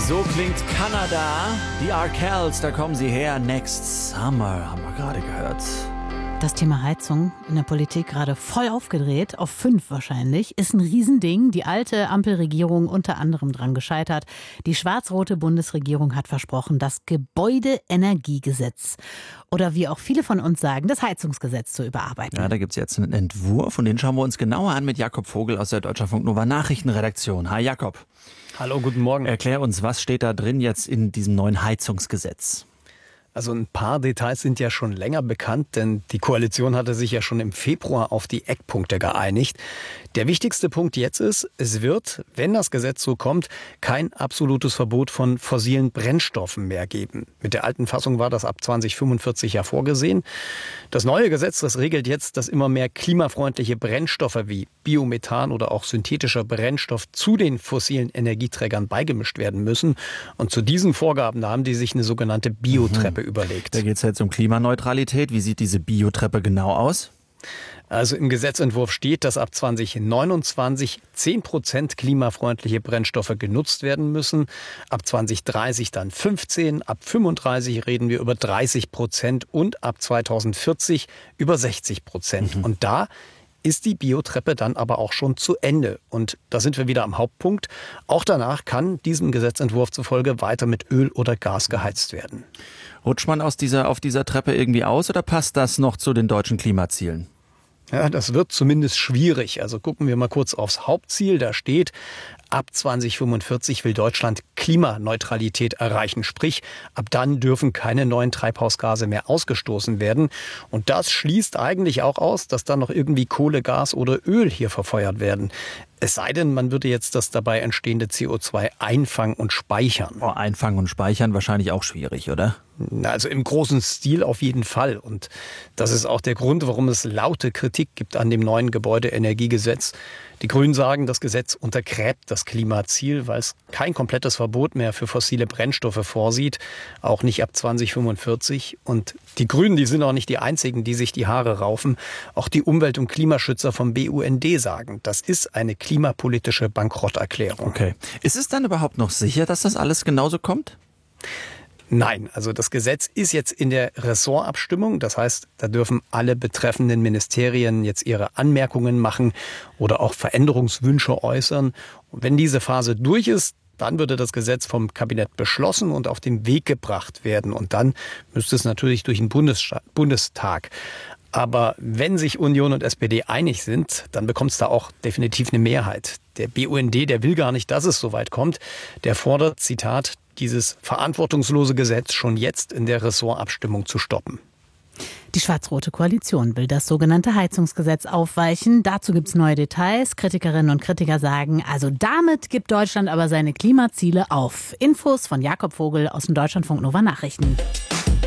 So klingt Kanada. Die Arkells, da kommen sie her. Next Summer, haben wir gerade gehört. Das Thema Heizung in der Politik gerade voll aufgedreht, auf 5 wahrscheinlich, ist ein Riesending. Die alte Ampelregierung unter anderem dran gescheitert. Die schwarz-rote Bundesregierung hat versprochen, das Gebäudeenergiegesetz oder wie auch viele von uns sagen, das Heizungsgesetz zu überarbeiten. Ja, da gibt es jetzt einen Entwurf und den schauen wir uns genauer an mit Jakob Vogel aus der Deutschlandfunk Nova Nachrichtenredaktion. Hi Jakob. Hallo, guten Morgen. Erklär uns, was steht da drin jetzt in diesem neuen Heizungsgesetz? Also ein paar Details sind ja schon länger bekannt, denn die Koalition hatte sich ja schon im Februar auf die Eckpunkte geeinigt. Der wichtigste Punkt jetzt ist, es wird, wenn das Gesetz so kommt, kein absolutes Verbot von fossilen Brennstoffen mehr geben. Mit der alten Fassung war das ab 2045 ja vorgesehen. Das neue Gesetz, das regelt jetzt, dass immer mehr klimafreundliche Brennstoffe wie Biomethan oder auch synthetischer Brennstoff zu den fossilen Energieträgern beigemischt werden müssen. Und zu diesen Vorgaben haben die sich eine sogenannte Biotreppe überlegt. Da geht es jetzt um Klimaneutralität. Wie sieht diese Biotreppe genau aus? Also im Gesetzentwurf steht, dass ab 2029 10% klimafreundliche Brennstoffe genutzt werden müssen. Ab 2030 dann 15%, ab 35 reden wir über 30% und ab 2040 über 60%. Und da ist die Biotreppe dann aber auch schon zu Ende. Und da sind wir wieder am Hauptpunkt. Auch danach kann diesem Gesetzentwurf zufolge weiter mit Öl oder Gas geheizt werden. Rutscht man auf dieser Treppe irgendwie aus oder passt das noch zu den deutschen Klimazielen? Ja, das wird zumindest schwierig. Also gucken wir mal kurz aufs Hauptziel. Da steht, ab 2045 will Deutschland Klimaneutralität erreichen. Sprich, ab dann dürfen keine neuen Treibhausgase mehr ausgestoßen werden. Und das schließt eigentlich auch aus, dass dann noch irgendwie Kohle, Gas oder Öl hier verfeuert werden. Es sei denn, man würde jetzt das dabei entstehende CO2 einfangen und speichern. Oh, einfangen und speichern wahrscheinlich auch schwierig, oder? Also im großen Stil auf jeden Fall. Und das ist auch der Grund, warum es laute Kritik gibt an dem neuen Gebäudeenergiegesetz. Die Grünen sagen, das Gesetz untergräbt das Klimaziel, weil es kein komplettes Verbot mehr für fossile Brennstoffe vorsieht, auch nicht ab 2045. Und die Grünen, die sind auch nicht die einzigen, die sich die Haare raufen. Auch die Umwelt- und Klimaschützer vom BUND sagen, das ist eine klimapolitische Bankrotterklärung. Okay. Ist es dann überhaupt noch sicher, dass das alles genauso kommt? Nein, also das Gesetz ist jetzt in der Ressortabstimmung. Das heißt, da dürfen alle betreffenden Ministerien jetzt ihre Anmerkungen machen oder auch Veränderungswünsche äußern. Und wenn diese Phase durch ist, dann würde das Gesetz vom Kabinett beschlossen und auf den Weg gebracht werden. Und dann müsste es natürlich durch den Bundestag. Aber wenn sich Union und SPD einig sind, dann bekommt es da auch definitiv eine Mehrheit. Der BUND, der will gar nicht, dass es so weit kommt. Der fordert, Zitat, dieses verantwortungslose Gesetz schon jetzt in der Ressortabstimmung zu stoppen. Die schwarz-rote Koalition will das sogenannte Heizungsgesetz aufweichen. Dazu gibt es neue Details. Kritikerinnen und Kritiker sagen, also damit gibt Deutschland aber seine Klimaziele auf. Infos von Jakob Vogel aus dem Deutschlandfunk Nova Nachrichten.